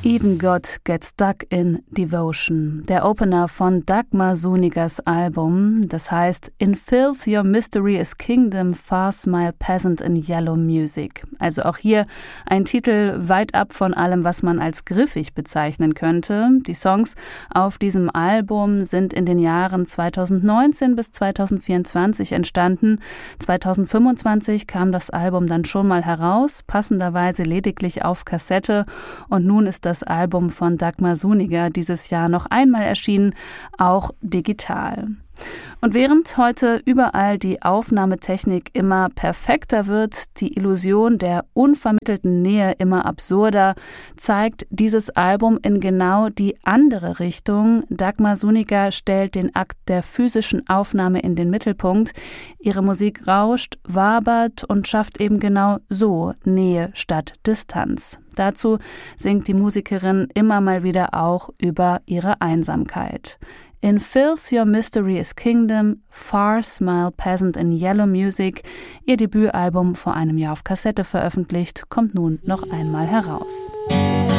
Even God Gets Stuck in Devotion, der Opener von Dagmar Sunigers Album, das heißt In Filth Your Mystery is Kingdom, Far Smile Peasant in Yellow Music. Also auch hier ein Titel weit ab von allem, was man als griffig bezeichnen könnte. Die Songs auf diesem Album sind in den Jahren 2019 bis 2024 entstanden. 2025 kam das Album dann schon mal heraus, passenderweise lediglich auf Kassette, und nun ist das Album von Dagmar Suniger dieses Jahr noch einmal erschienen, auch digital. Und während heute überall die Aufnahmetechnik immer perfekter wird, die Illusion der unvermittelten Nähe immer absurder, zeigt dieses Album in genau die andere Richtung. Dagmar Suniger stellt den Akt der physischen Aufnahme in den Mittelpunkt. Ihre Musik rauscht, wabert und schafft eben genau so Nähe statt Distanz. Dazu singt die Musikerin immer mal wieder auch über ihre Einsamkeit. In Filth Your Mystery is Kingdom, Far Smile Peasant in Yellow Music, ihr Debütalbum vor einem Jahr auf Kassette veröffentlicht, kommt nun noch einmal heraus.